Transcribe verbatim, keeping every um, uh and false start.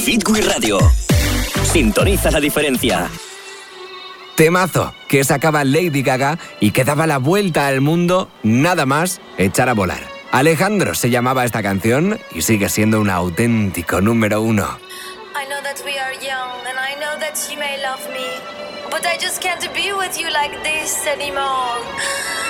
Hit We Radio. Sintoniza la diferencia. Temazo que sacaba Lady Gaga y que daba la vuelta al mundo nada más echar a volar. Alejandro se llamaba esta canción y sigue siendo un auténtico número uno. I know that we are young and I know that you may love me, but I just can't be with you like this anymore.